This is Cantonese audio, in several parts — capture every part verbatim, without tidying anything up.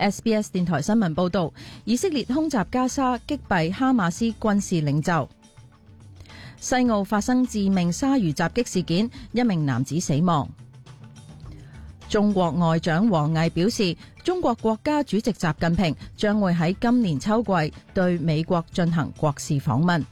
S B S 電台新聞報道，以色列空襲加沙，擊斃哈馬斯軍事領袖。西澳發生致命鯊魚襲擊事件，一名男子死亡。中國外長王毅表示，中國國家主席習近平將會喺今年秋季對美國進行國事訪問。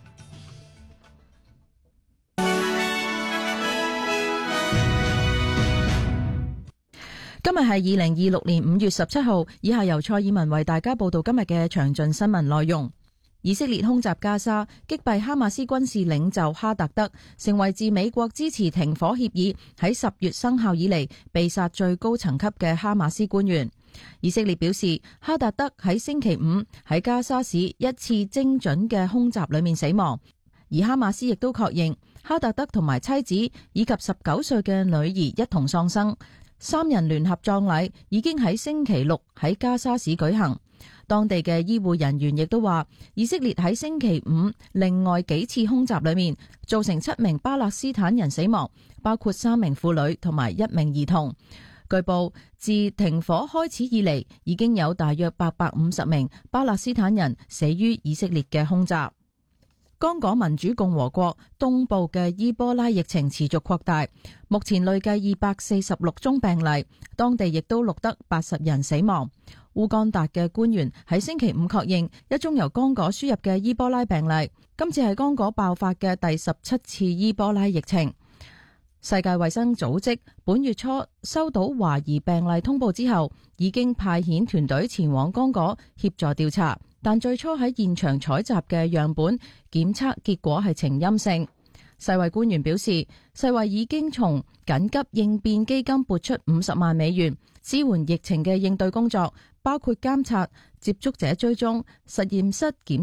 今日係二零二六年五月十七號，以下由蔡爾文為大家報道今日嘅詳盡新聞內容。以色列空襲加沙，擊斃哈馬斯軍事領袖哈達德，成為自美國支持停火協議喺十月生效以嚟被殺最高層級嘅哈馬斯官員。以色列表示，哈達德喺星期五喺加沙市一次精準嘅空襲裏面死亡，而哈馬斯亦都確認哈達德同埋妻子以及十九歲嘅女兒一同喪生。三人聯合葬禮已經喺星期六喺加沙市舉行。當地嘅醫護人員亦都話，以色列喺星期五另外幾次空襲裏面造成七名巴勒斯坦人死亡，包括三名婦女同埋一名兒童。據報，自停火開始以嚟，已經有大約八百五十名巴勒斯坦人死於以色列嘅空襲。剛果民主共和國東部嘅伊波拉疫情持續擴大，目前累計二百四十六宗病例，當地亦都錄得八十人死亡。烏干達嘅官員喺星期五確認一宗由剛果輸入嘅伊波拉病例，今次係剛果爆發嘅第十七次伊波拉疫情。世界衛生組織本月初收到懷疑病例通報之後，已經派遣團隊前往剛果協助調查，但最初喺現場採集嘅樣本檢測結果係呈陰性。世衛官員表示，世衛已經從緊急應變基金撥出五十萬美元，支援疫情嘅應對工作，包括監察、接觸者追蹤、實驗室檢